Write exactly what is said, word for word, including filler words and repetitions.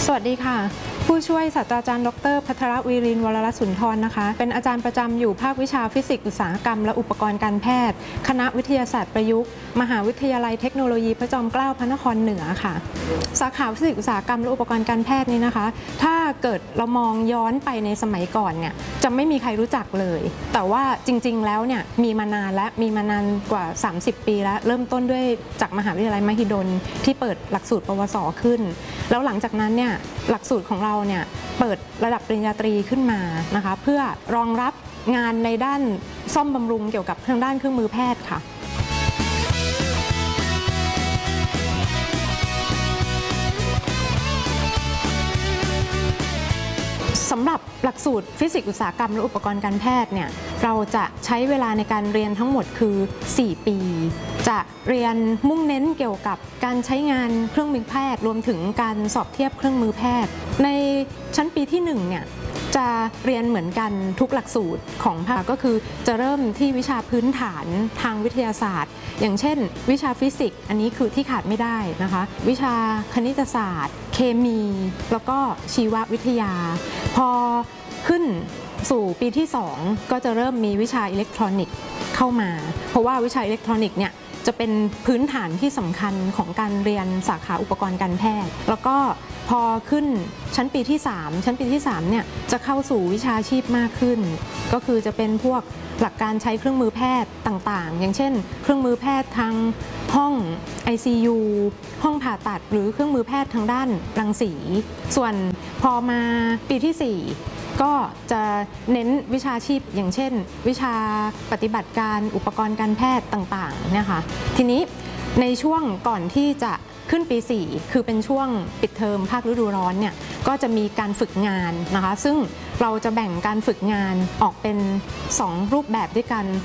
สวัสดีค่ะผู้ช่วยศาสตราจารย์ดรภัทรวีรินทร์วรรสุนทรนะคะเป็นอาจารย์ประจำอยู่ภาควิชาฟิสิกส์อุตสาหกรรมและอุปกรณ์การแพทย์คณะวิทยาศาสตร์ประยุกต์มหาวิทยาลัยเทคโนโลยีพระจอมเกล้าพระนครเหนือค่ะสาขาฟิสิกส์อุตสาหกรรมและอุปกรณ์การแพทย์นี้นะคะถ้าเกิดเรามองย้อนไปในสมัยก่อนเนี่ยจะไม่มีใครรู้จักเลยแต่ว่าจริงๆแล้วเนี่ยมีมานานและมีมานานกว่าสามสิบปีแล้วเริ่มต้นด้วยจากมหาวิทยาลัยมหิดลที่เปิดหลักสูตรปวสขึ้นแล้วหลังจากนั้นเนี่ยหลักสูตรของเราเนี่ยเปิดระดับปริญญาตรีขึ้นมานะคะเพื่อรองรับงานในด้านซ่อมบำรุงเกี่ยวกับทางด้านเครื่องมือแพทย์ค่ะสำหรับหลักสูตรฟิสิกส์อุตสาหกรรมและอุปกรณ์การแพทย์เนี่ยเราจะใช้เวลาในการเรียนทั้งหมดคือสี่ปีจะเรียนมุ่งเน้นเกี่ยวกับการใช้งานเครื่องมือแพทย์รวมถึงการสอบเทียบเครื่องมือแพทย์ในชั้นปีที่หนึ่งเนี่ยจะเรียนเหมือนกันทุกหลักสูตรของภาคก็คือจะเริ่มที่วิชาพื้นฐานทางวิทยาศาสตร์อย่างเช่นวิชาฟิสิกส์อันนี้คือที่ขาดไม่ได้นะคะวิชาคณิตศาสตร์เคมีแล้วก็ชีววิทยาพอขึ้นสู่ปีที่สองก็จะเริ่มมีวิชาอิเล็กทรอนิกส์เข้ามาเพราะว่าวิชาอิเล็กทรอนิกส์เนี่ยจะเป็นพื้นฐานที่สำคัญของการเรียนสาขาอุปกรณ์การแพทย์แล้วก็พอขึ้นชั้นปีที่สามชั้นปีที่สามเนี่ยจะเข้าสู่วิชาชีพมากขึ้นก็คือจะเป็นพวกหลักการใช้เครื่องมือแพทย์ต่างๆอย่างเช่นเครื่องมือแพทย์ทางห้อง ไอ ซี ยู ห้องผ่าตัดหรือเครื่องมือแพทย์ทางด้านรังสีส่วนพอมาปีที่สี่ก็จะเน้นวิชาชีพอย่างเช่นวิชาปฏิบัติการอุปกรณ์การแพทย์ต่างๆเนี่ยค่ะทีนี้ในช่วงก่อนที่จะขึ้นปีสี่คือเป็นช่วงปิดเทอมภาคฤดูร้อนเนี่ยก็จะมีการฝึกงานนะคะซึ่งเราจะแบ่งการฝึกงานออกเป็นสองรูปแบบด้วยกัน